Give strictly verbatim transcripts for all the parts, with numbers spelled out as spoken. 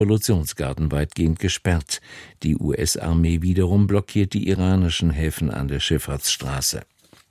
Revolutionsgarden weitgehend gesperrt. Die U S-Armee wiederum blockiert die iranischen Häfen an der Schifffahrtsstraße.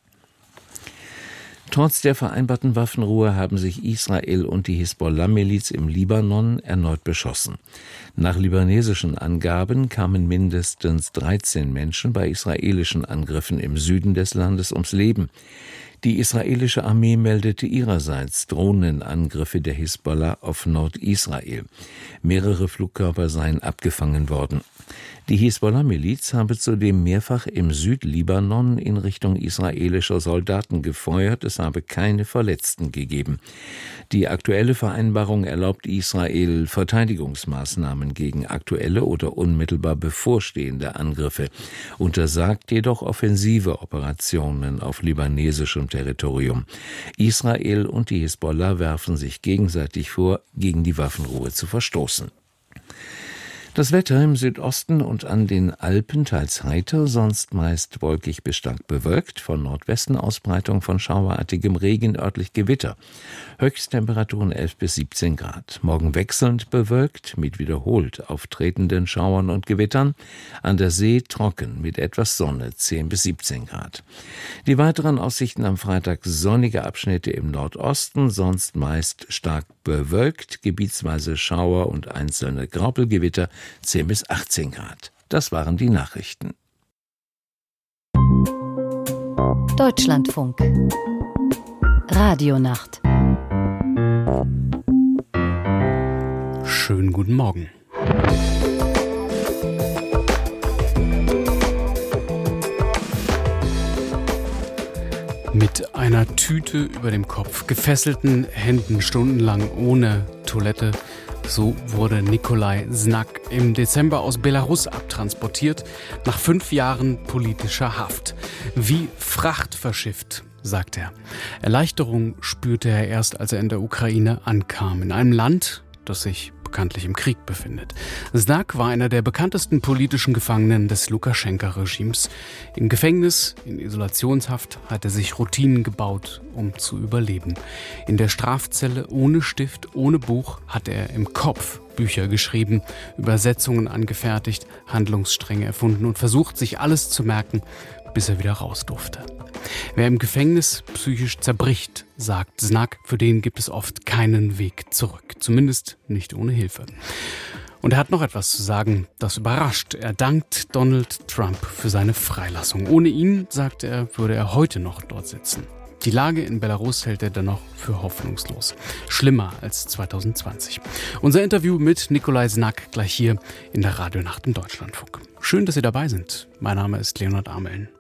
Trotz der vereinbarten Waffenruhe haben sich Israel und die Hisbollah-Miliz im Libanon erneut beschossen. Nach libanesischen Angaben kamen mindestens dreizehn Menschen bei israelischen Angriffen im Süden des Landes ums Leben. Die israelische Armee meldete ihrerseits Drohnenangriffe der Hisbollah auf Nordisrael. Mehrere Flugkörper seien abgefangen worden. Die Hisbollah-Miliz habe zudem mehrfach im Südlibanon in Richtung israelischer Soldaten gefeuert, es habe keine Verletzten gegeben. Die aktuelle Vereinbarung erlaubt Israel Verteidigungsmaßnahmen gegen aktuelle oder unmittelbar bevorstehende Angriffe, untersagt jedoch offensive Operationen auf libanesischem Territorium. Israel und die Hisbollah werfen sich gegenseitig vor, gegen die Waffenruhe zu verstoßen. Das Wetter im Südosten und an den Alpen teils heiter, sonst meist wolkig bis stark bewölkt, von Nordwesten Ausbreitung von schauerartigem Regen, örtlich Gewitter. Höchsttemperaturen elf bis siebzehn Grad. Morgen wechselnd bewölkt, mit wiederholt auftretenden Schauern und Gewittern. An der See trocken, mit etwas Sonne, zehn bis siebzehn Grad. Die weiteren Aussichten am Freitag: sonnige Abschnitte im Nordosten, sonst meist stark bewölkt, gebietsweise Schauer und einzelne Graupelgewitter, zehn bis achtzehn Grad. Das waren die Nachrichten. Deutschlandfunk. Radionacht. Schönen guten Morgen. Mit einer Tüte über dem Kopf, gefesselten Händen stundenlang ohne Toilette. So wurde Nikolai Znak im Dezember aus Belarus abtransportiert, nach fünf Jahren politischer Haft. Wie Fracht verschifft, sagt er. Erleichterung spürte er erst, als er in der Ukraine ankam, in einem Land, das sich bekanntlich im Krieg befindet. Znak war einer der bekanntesten politischen Gefangenen des Lukaschenka-Regimes. Im Gefängnis, in Isolationshaft, hat er sich Routinen gebaut, um zu überleben. In der Strafzelle ohne Stift, ohne Buch hat er im Kopf Bücher geschrieben, Übersetzungen angefertigt, Handlungsstränge erfunden und versucht, sich alles zu merken, bis er wieder raus durfte. Wer im Gefängnis psychisch zerbricht, sagt Znak, für den gibt es oft keinen Weg zurück. Zumindest nicht ohne Hilfe. Und er hat noch etwas zu sagen, das überrascht. Er dankt Donald Trump für seine Freilassung. Ohne ihn, sagt er, würde er heute noch dort sitzen. Die Lage in Belarus hält er dennoch für hoffnungslos. Schlimmer als zwanzig zwanzig. Unser Interview mit Nikolai Znak gleich hier in der Radionacht im Deutschlandfunk. Schön, dass Sie dabei sind. Mein Name ist Leonhard Ameln.